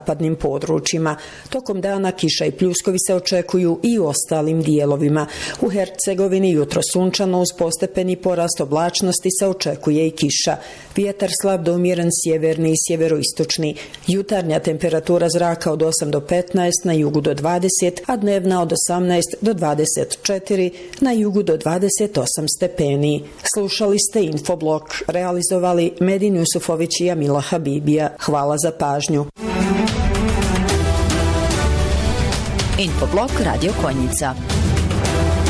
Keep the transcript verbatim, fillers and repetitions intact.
zapadnim područjima. Tokom dana kiša i pljuskovi se očekuju i u ostalim dijelovima. U Hercegovini jutro sunčano uz postepeni porast oblačnosti se očekuje i kiša. Vjetar slab do umjeren sjeverni i sjeveroistočni. Jutarnja temperatura zraka od osam do petnaest, na jugu do dvadeset, a dnevna od osamnaest do dvadeset četiri, na jugu do dvadeset osam stepeni. Slušali ste Infoblok. Realizovali Medin Jusufović i Jamila Habibija. Hvala za pažnju. Infoblok Radio Konjica.